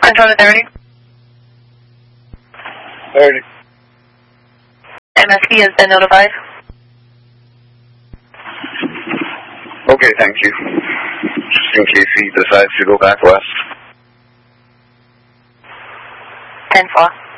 Central to 30. 30. MSP has been notified. Okay, thank you. Just in case he decides to go back west. 10-4.